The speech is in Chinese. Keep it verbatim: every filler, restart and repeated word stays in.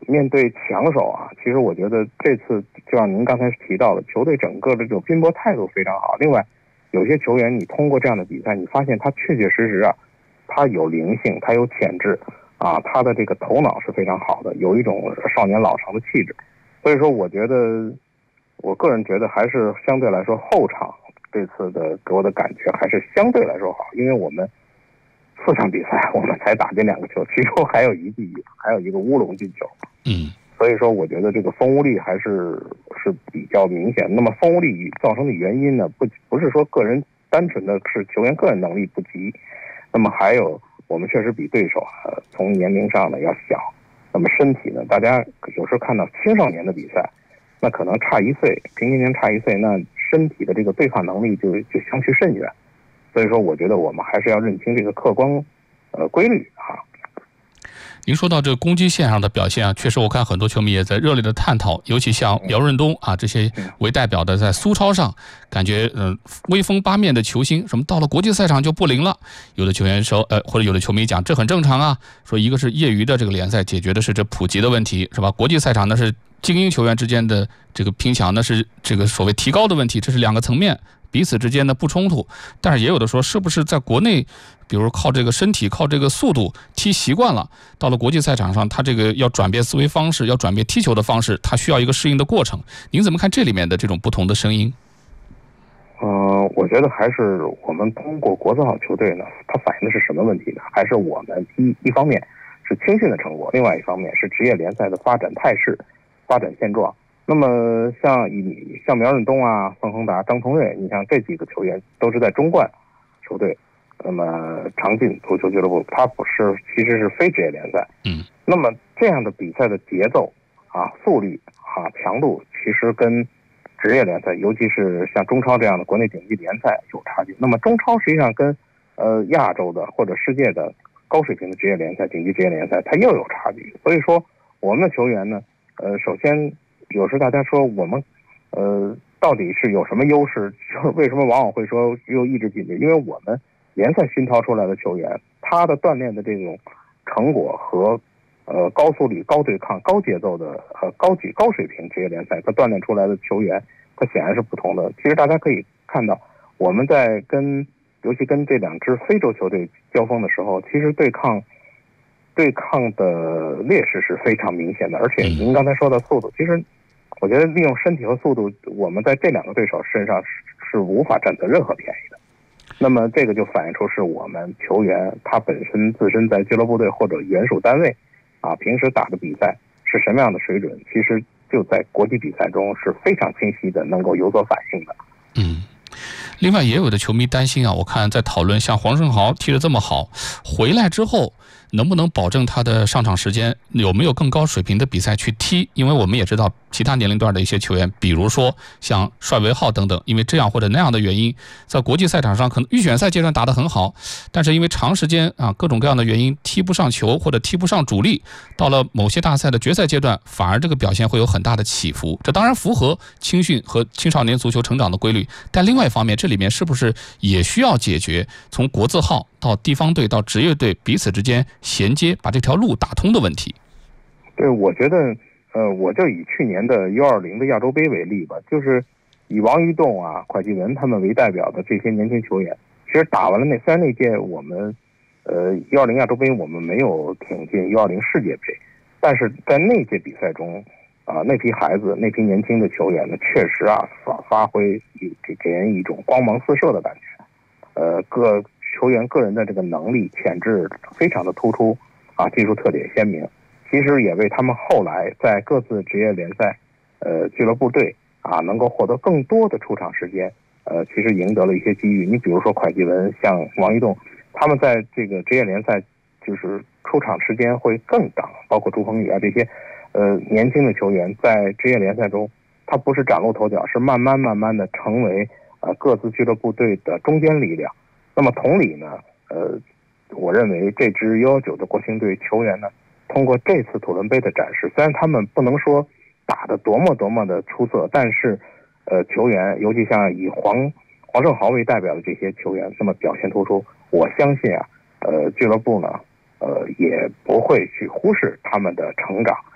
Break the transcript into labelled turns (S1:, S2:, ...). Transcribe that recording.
S1: 面对强手啊，其实我觉得这次就像您刚才提到的，球队整个的这种拼搏态度非常好。另外，有些球员你通过这样的比赛，你发现他确确实实啊，他有灵性，他有潜质啊，他的这个头脑是非常好的，有一种少年老成的气质。所以说，我觉得，我个人觉得还是相对来说后场这次的给我的感觉还是相对来说好，因为我们四场比赛我们才打进两个球，其中还有一记还有一个乌龙进球。
S2: 嗯，
S1: 所以说我觉得这个锋无力还是是比较明显。那么锋无力造成的原因呢，不不是说个人单纯的是球员个人能力不及，那么还有我们确实比对手啊从年龄上呢要小，那么身体呢，大家有时候看到青少年的比赛，那可能差一岁，平均年差一岁，那身体的这个对抗能力就就相去甚远。所以说我觉得我们还是要认清这个客观呃规律啊。
S2: 您说到这个攻击线上的表现啊，确实我看很多球迷也在热烈的探讨，尤其像姚润东啊这些为代表的，在苏超上感觉嗯、呃、威风八面的球星，什么到了国际赛场就不灵了。有的球员说，呃或者有的球迷讲这很正常啊，说一个是业余的这个联赛解决的是这普及的问题，是吧？国际赛场那是精英球员之间的这个拼抢，那是这个所谓提高的问题，这是两个层面。彼此之间的不冲突，但是也有的说，是不是在国内，比如靠这个身体、靠这个速度踢习惯了，到了国际赛场上，他这个要转变思维方式，要转变踢球的方式，他需要一个适应的过程。您怎么看这里面的这种不同的声音？
S1: 呃，我觉得还是我们通过国字号球队呢，它反映的是什么问题呢？还是我们一一方面是青训的成果，另外一方面是职业联赛的发展态势、发展现状。那么像以像苗润东啊、宋恒达、张腾瑞，你像这几个球员都是在中冠球队，那么长进足球俱乐部，它不是其实是非职业联赛。
S2: 嗯，
S1: 那么这样的比赛的节奏啊、速率啊、强度，其实跟职业联赛，尤其是像中超这样的国内顶级联赛有差距。那么中超实际上跟呃亚洲的或者世界的高水平的职业联赛、顶级职业联赛，它又有差距。所以说，我们的球员呢，呃，首先。有时大家说我们，呃，到底是有什么优势？为什么往往会说又意志紧张？因为我们联赛熏陶出来的球员，他的锻炼的这种成果和呃高速率、高对抗、高节奏的呃高级高水平职业联赛，他锻炼出来的球员，他显然是不同的。其实大家可以看到，我们在跟尤其跟这两支非洲球队交锋的时候，其实对抗。对抗的劣势是非常明显的，而且您刚才说的速度，其实我觉得利用身体和速度，我们在这两个对手身上是是无法占得任何便宜的。那么这个就反映出是我们球员他本身自身在俱乐部队或者原属单位啊，平时打的比赛是什么样的水准，其实就在国际比赛中是非常清晰的，能够有所反映的。
S2: 嗯。另外也有的球迷担心啊，我看在讨论像黄胜豪踢得这么好，回来之后能不能保证他的上场时间，有没有更高水平的比赛去踢？因为我们也知道其他年龄段的一些球员，比如说像帅维浩等等，因为这样或者那样的原因，在国际赛场上可能预选赛阶段打得很好，但是因为长时间啊各种各样的原因踢不上球或者踢不上主力，到了某些大赛的决赛阶段，反而这个表现会有很大的起伏。这当然符合青训和青少年足球成长的规律，但另外一方面，这里面是不是也需要解决从国字号到地方队到职业队彼此之间衔接，把这条路打通的问题？
S1: 对，我觉得，呃，我就以去年的 U 二零 的亚洲杯为例吧，就是以王玉栋啊、蒯基文他们为代表的这些年轻球员，其实打完了那虽然那届我们，呃 U 二零 亚洲杯我们没有挺进 U 二零 世界杯，但是在那届比赛中。啊，那批孩子，那批年轻的球员呢，确实啊发发挥给给人一种光芒四射的感觉。呃，各球员个人的这个能力潜质非常的突出，啊，技术特点鲜明。其实也为他们后来在各自职业联赛，呃，俱乐部队啊，能够获得更多的出场时间，呃，其实赢得了一些机遇。你比如说蒯基文，像王一栋，他们在这个职业联赛就是出场时间会更长，包括朱鹏宇啊这些。呃，年轻的球员在职业联赛中，他不是崭露头角，是慢慢慢慢的成为呃各自俱乐部队的中坚力量。那么同理呢，呃，我认为这支 U 十九的国青队球员呢，通过这次土伦杯的展示，虽然他们不能说打得多么多么的出色，但是呃，球员尤其像以黄黄胜豪为代表的这些球员，那么表现突出，我相信啊，呃，俱乐部呢，呃，也不会去忽视他们的成长。